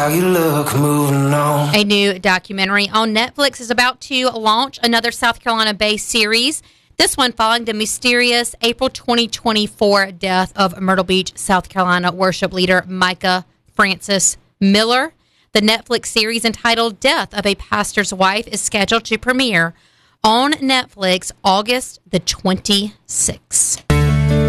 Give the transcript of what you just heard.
how you look, moving on. A new documentary on Netflix is about to launch another South Carolina-based series. This one following the mysterious April 2024 death of Myrtle Beach, South Carolina worship leader Micah Francis Miller. The Netflix series entitled Death of a Pastor's Wife is scheduled to premiere on Netflix August the 26th.